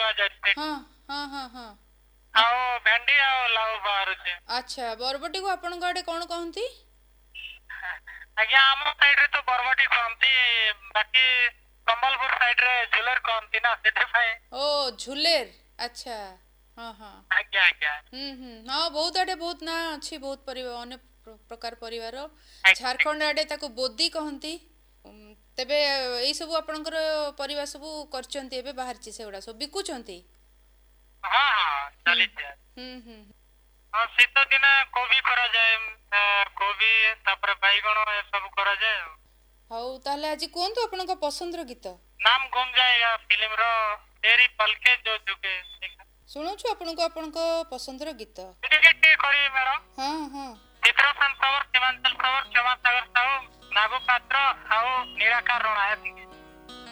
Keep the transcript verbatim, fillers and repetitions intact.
कुआ जाय हाँ हाँ हाँ हाँ आओ भेंडी आओ लाउ बाहर छे। अच्छा बरबटी को आपण आड़े कौन कहती? आज्ञा आम साइड रे तो बरबटी कहती बाकी संबलपुर साइड रे झुलेर कहती ना सेठे फाय। ओ झुलेर अच्छा हाँ हाँ आज्ञा आज्ञा हम्म हम्म हाँ बहुत आड़े बहुत ना अच्छी बहुत परिवार अनेक प्रकार परिवार झारखंड आड़े ताको बोदी कहती। तेबे एई सब आपणकर परिवार सब करचंती एबे बाहरची सेगुडा सब बिकुचंती। हाँ हाँ चली जाए। हम्म हम्म हाँ शीत दिन कोबी करा जाए कोबी तापर बैगण ए सब करा जाए। हौ ताहले आज कोंतो आपणक पसंदर गीत नाम गुम जाएगा फिल्म रो तेरी पलके जो झुके। शुणुछु आपणक आपणक पसंदर गीत टिके करी मैडम। हाँ हाँ चित्रसन सवर सीमांचल सवर क्षमा सागर साहू नागू पात्र आउ निराकार रणा है।